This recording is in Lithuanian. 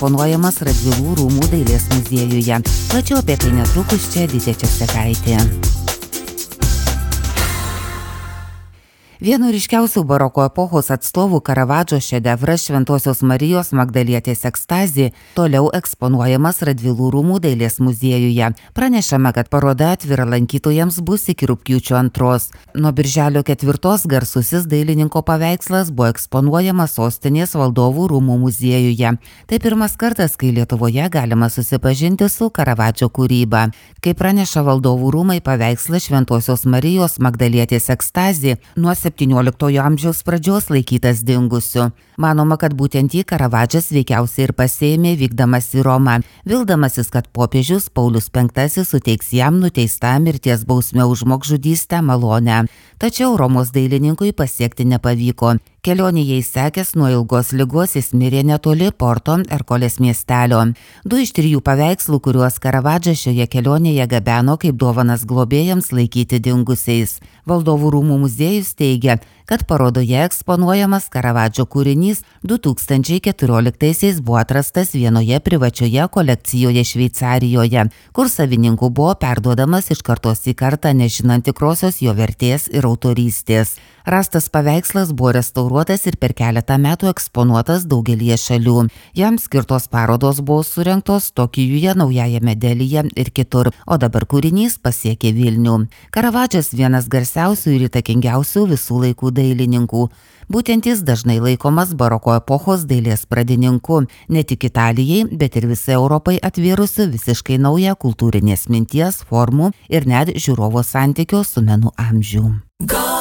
eksponuojamas Radvilų rūmų dailės muziejuje. Plačiau apie tai netrukus čia Edita Česekaitė. Vienu ryškiausių baroko epochos atstovų Karavadžo šedevras Šventosios Marijos Magdalietės ekstazė toliau eksponuojamas Radvilų rūmų dailės muziejuje. Pranešama, kad paroda atvira lankytojams bus iki rugpjūčio 2. Nuo birželio 4 garsusis dailininko paveikslas buvo eksponuojamas sostinės valdovų rūmų muziejuje. Tai pirmas kartas, kai Lietuvoje galima susipažinti su Karavadžo kūryba. Kaip praneša valdovų rūmai, paveikslas Šventosios Marijos Magdalietės ekstazė nuo 17 amžiaus pradžios laikytas dingusiu. Manoma, kad būtent jį Karavadžas veikiausiai ir pasiėmė vykdamas į Romą, vildamasis, kad popiežius Paulius V suteiks jam nuteistą mirties bausmę už žmogžudystę malonę. Tačiau Romos dailininkui pasiekti nepavyko. Kelionėje įsekęs nuo ilgos ligos jis mirė netoli Porto Erkolės miestelio. 2 iš 3 paveikslų, kuriuos Karavadžas šioje kelionėje gabeno kaip dovanas globėjams laikyti dingusiais. Valdovų rūmų muziejus teigia, kad parodoje eksponuojamas Karavadžo kūrinys 2014-aisiais buvo atrastas vienoje privačioje kolekcijoje Šveicarijoje, kur savininkų buvo perduodamas iš kartos į kartą, nežinant tikrosios jo vertės ir autorystės. Rastas paveikslas buvo restauruotas ir per keletą metų eksponuotas daugelie šalių. Jam skirtos parodos buvo surengtos Tokijuje, Naujajame Delyje ir kitur, o dabar kūrinys pasiekė Vilnių. Karavadžas vienas garsiausių ir įtakingiausių visų laikų dailininkų. Būtent jis dažnai laikomas baroko epochos dailės pradininku, ne tik Italijai, bet ir visai Europai atvėrusiu visiškai naują kultūrinės minties, formų ir net žiūrovo santykio su menu amžių.